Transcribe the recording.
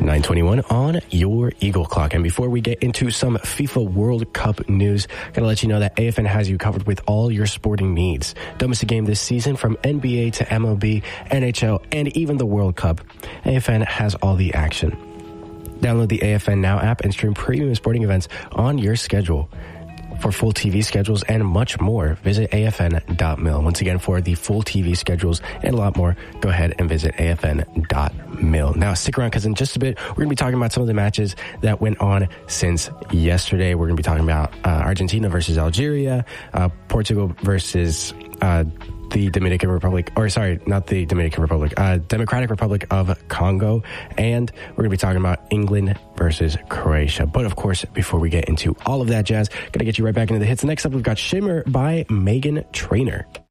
9:21 on your Eagle Clock. And before we get into some FIFA World Cup news, gotta let you know that AFN has you covered with all your sporting needs. Don't miss a game this season from NBA to MLB, NHL, and even the World Cup. AFN has all the action. Download the AFN Now app and stream premium sporting events on your schedule. For full TV schedules and much more, visit afn.mil. Once again, for the full TV schedules and a lot more, go ahead and visit afn.mil. Now, stick around because in just a bit, we're going to be talking about some of the matches that went on since yesterday. We're going to be talking about Argentina versus Algeria, Portugal versus the Dominican Republic, or sorry, not the Dominican Republic, Democratic Republic of Congo, and we're going to be talking about England versus Croatia. But of course, before we get into all of that jazz, going to get you right back into the hits. Next up, we've got Shimmer by Meghan Trainor.